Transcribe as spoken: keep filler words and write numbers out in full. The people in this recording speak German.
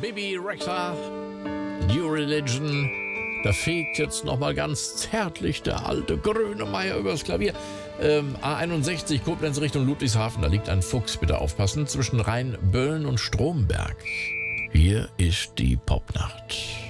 Bibi Rexha, New Religion. Da fegt jetzt nochmal ganz zärtlich der alte Grönemeyer übers Klavier. Ähm, A einundsechzig, Koblenz Richtung Ludwigshafen, da liegt ein Fuchs, bitte aufpassen, zwischen Rheinböllen und Stromberg. Hier ist die Popnacht.